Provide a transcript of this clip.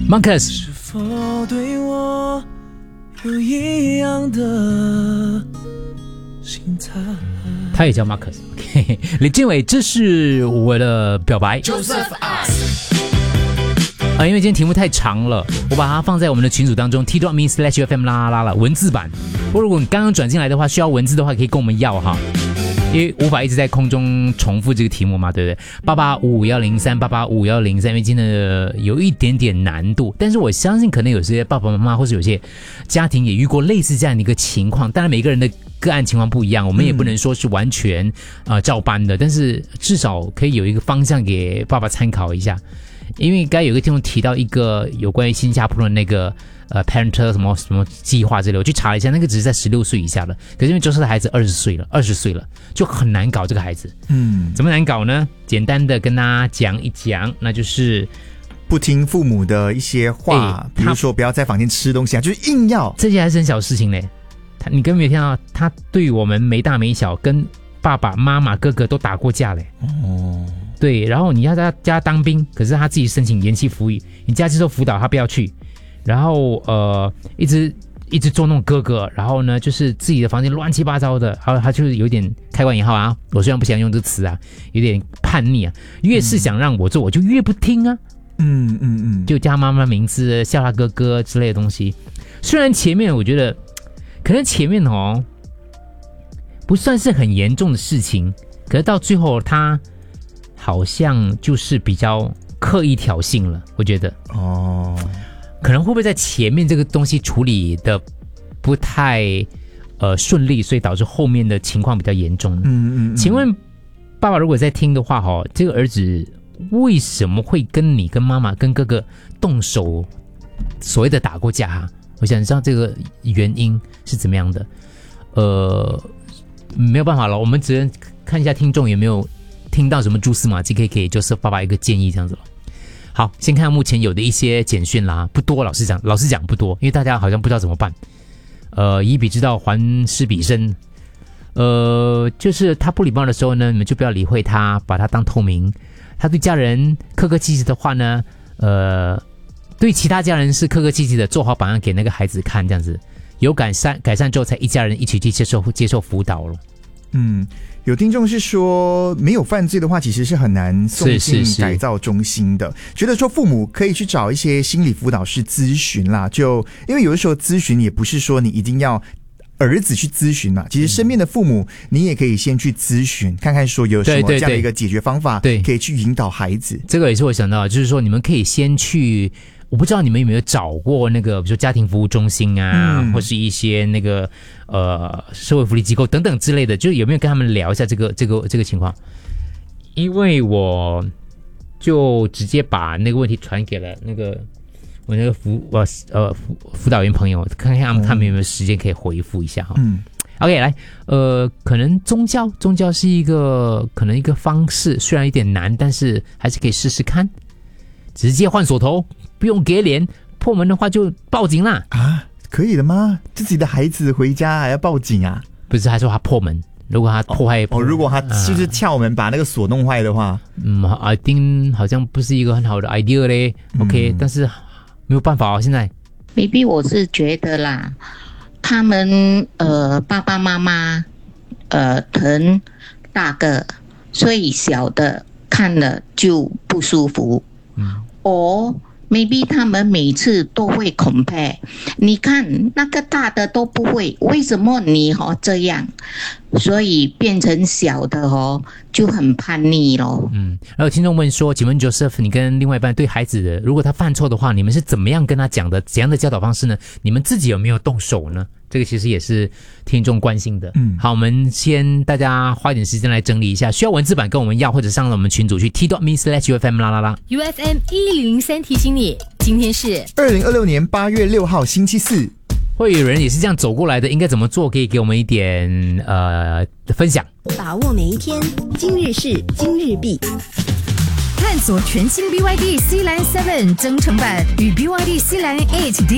Marcus 是否对我有一样的心态？ 他也叫 Marcus。李建伟，这是我的表白。 Joseph Ask。 因为今天题目太长了，我把它放在我们的群组当中 t.me/UFM 啦啦啦文字版。如果你刚刚转进来的话，需要文字的话，可以跟我们要哈，因为无法一直在空中重复这个题目嘛，对不对？885103885103，因为今天的有一点点难度，但是我相信可能有些爸爸妈妈或是有些家庭也遇过类似这样的一个情况，当然每个人的个案情况不一样，我们也不能说是完全照搬的，但是至少可以有一个方向给爸爸参考一下。因为刚才有个听众提到一个有关于新加坡的那个parent 什么计划之类，我去查了一下，那个只是在16岁以下的，可是因为就是孩子20岁了，就很难搞这个孩子。怎么难搞呢？简单的跟大家讲一讲，那就是不听父母的一些话，比如说不要在房间吃东西啊，就是硬要。 这些还是很小事情嘞。你根本没有听到他对我们没大没小，跟爸爸妈妈哥哥都打过架嘞。对，然后你要在他家当兵，可是他自己申请延期服役，你家接受辅导他不要去，然后一直捉弄哥哥，然后呢就是自己的房间乱七八糟的，然后他就是有点开关引号啊，我虽然不想用这个词啊，有点叛逆啊，越是想让我做我就越不听啊，就叫他妈妈名字，笑他哥哥之类的东西。虽然前面我觉得可能前面不算是很严重的事情，可是到最后他好像就是比较刻意挑衅了，我觉得可能会不会在前面这个东西处理的不太顺利，所以导致后面的情况比较严重。请问爸爸如果在听的话这个儿子为什么会跟你跟妈妈跟哥哥动手，所谓的打过架我想知道这个原因是怎么样的。没有办法了，我们只能看一下听众有没有听到什么蛛丝马迹，可以给Joseph爸爸一个建议，这样子了。好，先看目前有的一些简讯啦，不多，老实讲不多，因为大家好像不知道怎么办。以彼之道还施彼身。就是他不礼貌的时候呢，你们就不要理会他，把他当透明。他对家人客客气气的话呢，对其他家人是客客气气的，做好榜样给那个孩子看，这样子有改善之后，才一家人一起去接受辅导了。 有听众是说，没有犯罪的话，其实是很难送进改造中心的。觉得说父母可以去找一些心理辅导师咨询啦，就因为有的时候咨询也不是说你一定要儿子去咨询嘛，其实身边的父母你也可以先去咨询，看看说有什么这样的一个解决方法，可以去引导孩子。 这个也是我想到，就是说你们可以先去。我不知道你们有没有找过那个，比如说家庭服务中心啊，或是一些那个社会福利机构等等之类的，就有没有跟他们聊一下这个情况？因为我就直接把那个问题传给了我那个辅导员朋友，看看他们有没有时间可以回复一下OK， 来，可能宗教是一个可能一个方式，虽然有点难，但是还是可以试试看。直接换锁头，不用给脸，破门的话就报警啦。 可以的吗？自己的孩子回家还要报警啊？ 不是，还说他破门，如果他破坏如果他就是撬门把那个锁弄坏的话 I think 好像不是一个很好的 idea 嘞。OK， 但是没有办法现在 maybe 我是觉得啦，他们爸爸妈妈疼大个，所以小的看了就不舒服。maybe 他们每次都会 compare， 你看那个大的都不会，为什么你这样？所以变成小的就很叛逆咯。 然后听众问说，请问 Joseph， 你跟另外一半对孩子的，如果他犯错的话，你们是怎么样跟他讲的？怎样的教导方式呢？你们自己有没有动手呢？这个其实也是听众关心的。好，我们先大家花一点时间来整理一下，需要文字版跟我们要，或者上了我们群组去 t.me/UFM 啦啦啦。 UFM 103提醒你，今天是 2026年8月6号星期四。 会有人也是这样走过来的，应该怎么做？可以给我们一点分享。 把握每一天，今日事今日毕。探索全新 BYD 西兰7增程版与 BYD 西兰8